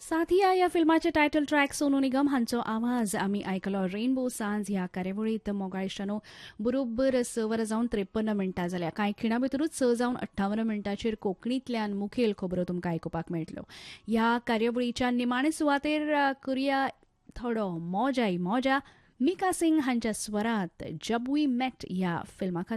साथिया या फिल्माचे title track Sonu Nigam हांचो आवाज आमी आयकलो. रेनबो सांज ह्या कार्यावळींत मोगाळ इश्टानो बरोबर 6 जावन 53 मिनटां जाल्या. कांय खिणां भितरूच 6 जावन 58 मिनटांचेर कोंकणींतल्यान मुखेल खबरो तुमकां आयकुपाक मेळटल्यो. ह्या कार्यावळीच्या निमाणे सुवातेर करुया थोडो मौजा. मिका सिंग हांच्या स्वरांत जब वी मेट ह्या फिल्मा खातीर